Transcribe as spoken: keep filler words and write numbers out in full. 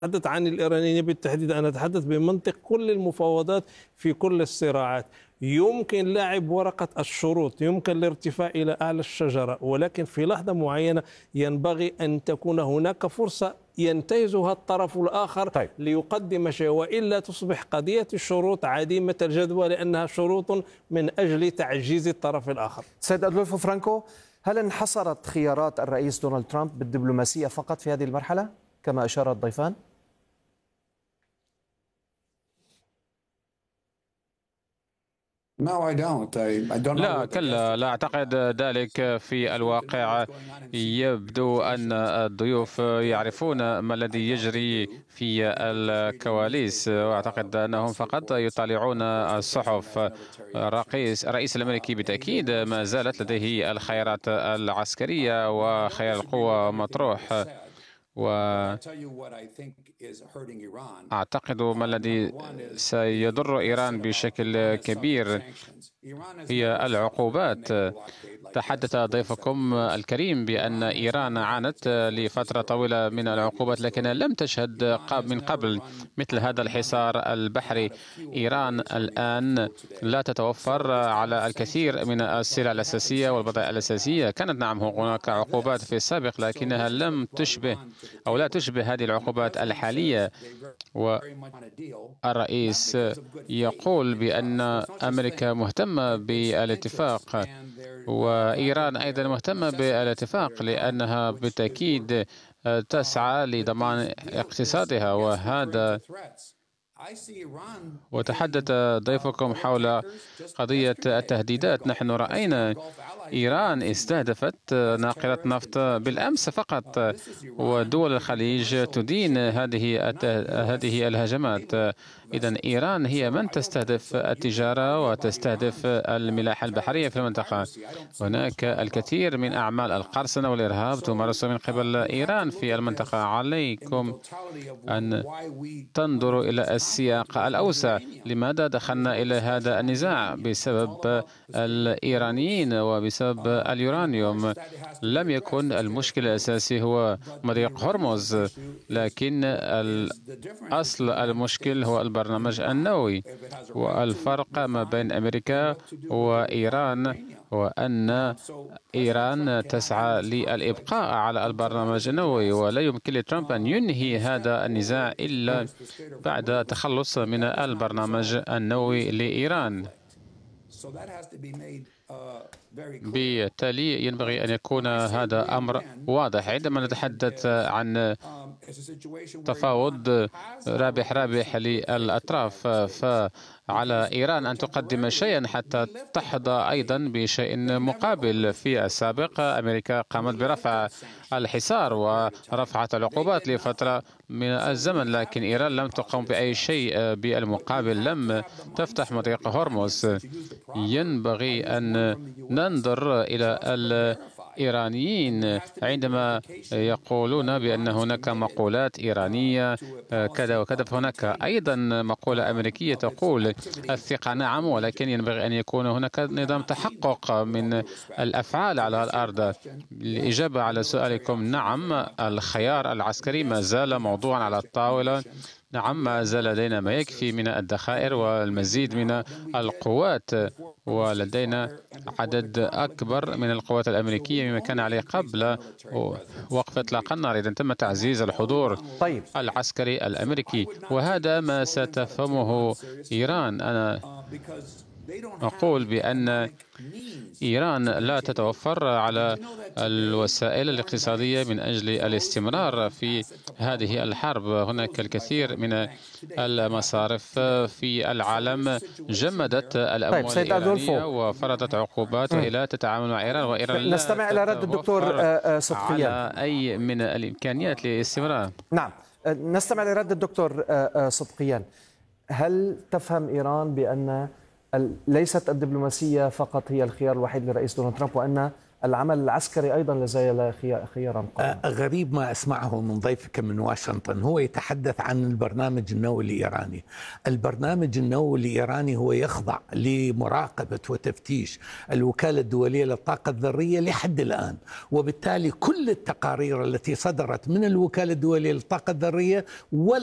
أتحدث عن الإيرانيين بالتحديد، أنا أتحدث بمنطق كل المفاوضات في كل الصراعات. يمكن لعب ورقة الشروط، يمكن الارتفاع إلى أعلى الشجرة، ولكن في لحظة معينة ينبغي أن تكون هناك فرصة ينتهزها الطرف الآخر طيب. ليقدم شيء، وإلا تصبح قضية الشروط عديمة الجدوى، لأنها شروط من أجل تعجيز الطرف الآخر. سيد أدولفو فرانكو، هل انحصرت خيارات الرئيس دونالد ترامب بالدبلوماسية فقط في هذه المرحلة كما أشار الضيفان؟ لا كلا، لا أعتقد ذلك. في الواقع يبدو أن الضيوف يعرفون ما الذي يجري في الكواليس، وأعتقد أنهم فقط يطالعون الصحف. الرئيس الرئيس الأمريكي بالتأكيد ما زالت لديه الخيارات العسكرية وخيار القوة مطروح، وأعتقد ما الذي سيضر إيران بشكل كبير هي العقوبات. تحدث ضيفكم الكريم بأن إيران عانت لفترة طويلة من العقوبات، لكنها لم تشهد من قبل مثل هذا الحصار البحري. إيران الآن لا تتوفر على الكثير من السلع الأساسية والبضائع الأساسية. كانت نعم هناك عقوبات في السابق، لكنها لم تشبه أو لا تشبه هذه العقوبات الحالية. والرئيس يقول بأن أمريكا مهتمة بالاتفاق، وإيران أيضا مهتمة بالاتفاق، لأنها بالتأكيد تسعى لضمان اقتصادها. وهذا وتحدث ضيفكم حول قضية التهديدات. نحن رأينا إيران استهدفت ناقلة نفط بالأمس فقط، ودول الخليج تدين هذه هذه الهجمات. إذن إيران هي من تستهدف التجارة وتستهدف الملاحة البحرية في المنطقة. هناك الكثير من أعمال القرصنة والإرهاب تمارس من قبل إيران في المنطقة. عليكم أن تنظروا إلى السياق الأوسع. لماذا دخلنا إلى هذا النزاع؟ بسبب الإيرانيين وبسبب اليورانيوم. لم يكن المشكل الأساسي هو مضيق هرمز، لكن الأصل المشكل هو البرنامج النووي. والفرق ما بين أمريكا وإيران هو أن إيران تسعى للإبقاء على البرنامج النووي، ولا يمكن لترامب أن ينهي هذا النزاع إلا بعد التخلص من البرنامج النووي لإيران. بالتالي ينبغي أن يكون هذا أمر واضح. عندما نتحدث عن تفاوض رابح رابح للأطراف، فعلى إيران أن تقدم شيئا حتى تحظى أيضا بشيء مقابل. في السابق أمريكا قامت برفع الحصار ورفعت العقوبات لفترة من الزمن، لكن إيران لم تقم بأي شيء بالمقابل، لم تفتح مضيق هرمز. ينبغي أن ننظر إلى الإيرانيين عندما يقولون بأن هناك مقولات إيرانية كذا وكذا، فهناك أيضا مقولة أمريكية تقول الثقة نعم، ولكن ينبغي أن يكون هناك نظام تحقق من الأفعال على الأرض. الإجابة على سؤالكم نعم، الخيار العسكري ما زال موضوعا على الطاولة. نعم، ما زال لدينا ما يكفي من الذخائر والمزيد من القوات، ولدينا عدد أكبر من القوات الأمريكية مما كان عليه قبل وقف إطلاق النار. إذا تم تعزيز الحضور طيب. العسكري الأمريكي، وهذا ما ستفهمه إيران. أنا أقول بأن إيران لا تتوفر على الوسائل الاقتصادية من أجل الاستمرار في هذه الحرب. هناك الكثير من المصارف في العالم جمدت الأموال طيب الإيرانية وفرضت عقوبات وإلى تتعامل مع إيران، وإيران لا نستمع إلى رد الدكتور صدقيان على أي من الإمكانيات للاستمرار. نعم، نستمع إلى رد الدكتور صدقيان. هل تفهم إيران بأن ليست الدبلوماسية فقط هي الخيار الوحيد للرئيس دونالد ترامب، وأن العمل العسكري أيضا لازال خيارا قائما. غريب ما أسمعه من ضيفك من واشنطن، هو يتحدث عن البرنامج النووي الإيراني. البرنامج النووي الإيراني هو يخضع لمراقبة وتفتيش الوكالة الدولية للطاقة الذرية لحد الآن، وبالتالي كل التقارير التي صدرت من الوكالة الدولية للطاقة الذرية ولا